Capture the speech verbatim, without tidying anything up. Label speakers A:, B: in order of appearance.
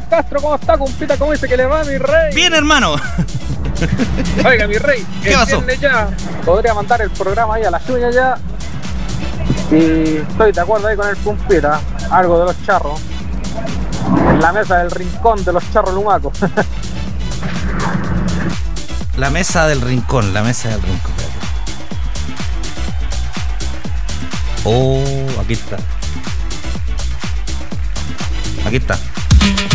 A: Castro, ¿cómo está, compita? ¿Cómo dice que le va, mi rey?
B: Bien, hermano.
A: Oiga, mi rey,
B: ¿Qué pasó?
A: Ya. Podría mandar el programa ahí a la suya ya. Y estoy de acuerdo ahí con el compita. Algo de los charros. En la mesa del rincón de los charros lumacos.
B: La mesa del rincón, la mesa del rincón. Oh, aquí está. Aquí está.